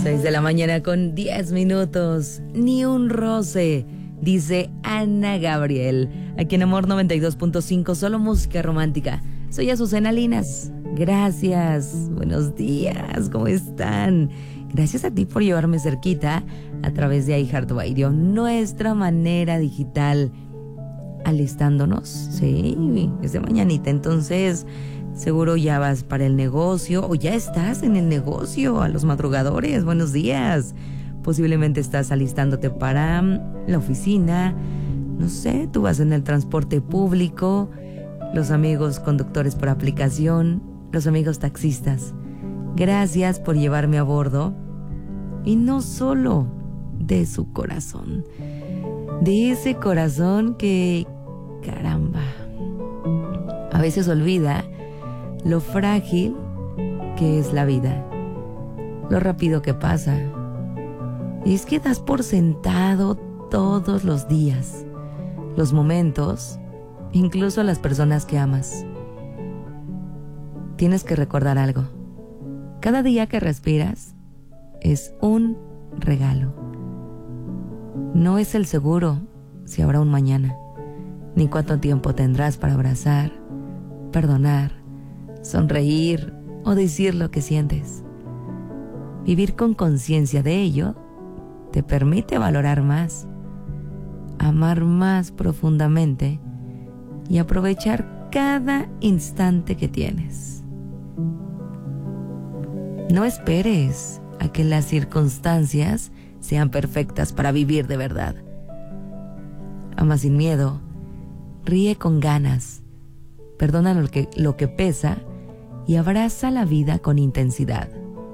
6 de la mañana con 10 minutos. Ni un roce, dice Ana Gabriel. Aquí en Amor 92.5, solo música romántica. Soy Azucena Linas. Gracias. Buenos días. ¿Cómo están? Gracias a ti por llevarme cerquita a través de iHeartRadio, nuestra manera digital. Alistándonos, sí, es de mañanita, entonces seguro ya vas para el negocio o ya estás en el negocio. A los madrugadores, buenos días. Posiblemente estás alistándote para la oficina, no sé, tú vas en el transporte público, los amigos conductores por aplicación, los amigos taxistas. Gracias por llevarme a bordo, y no solo de su corazón, de ese corazón que, caramba, a veces olvida lo frágil que es la vida, lo rápido que pasa. Y es que das por sentado todos los días, los momentos, incluso las personas que amas. Tienes que recordar algo. Cada día que respiras es un regalo. No es el seguro si habrá un mañana, ni cuánto tiempo tendrás para abrazar, perdonar, sonreír o decir lo que sientes. Vivir con conciencia de ello te permite valorar más, amar más profundamente y aprovechar cada instante que tienes. No esperes a que las circunstancias sean perfectas para vivir de verdad. Ama sin miedo, ríe con ganas, perdona lo que pesa y abraza la vida con intensidad.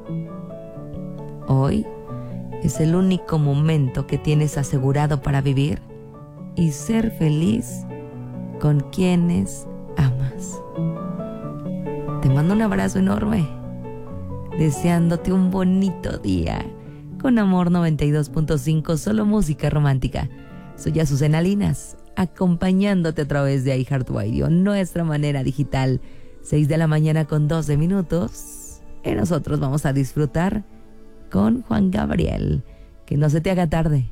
Hoy es el único momento que tienes asegurado para vivir y ser feliz con quienes amas. Te mando un abrazo enorme, deseándote un bonito día. Con Amor 92.5, solo música romántica. Soy Azucena Linas, acompañándote a través de iHeartRadio, nuestra manera digital. 6 de la mañana con 12 minutos. Y nosotros vamos a disfrutar con Juan Gabriel. Que no se te haga tarde.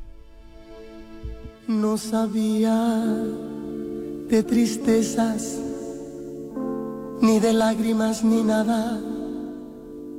No sabía de tristezas, ni de lágrimas, ni nada.